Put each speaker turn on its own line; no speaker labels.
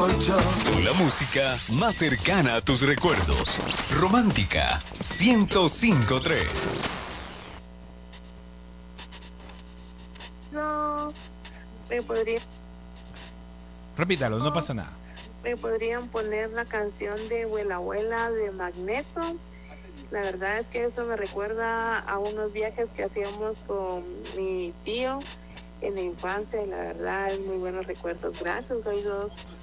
Con la música más cercana a tus recuerdos. Romántica 105.3.
Me podría...
Repítalo, no pasa nada.
Me podrían poner la canción de Abuela Abuela de Magneto. La verdad es que eso me recuerda a unos viajes que hacíamos con mi tío en la infancia y la verdad es muy buenos recuerdos. Gracias, oídos.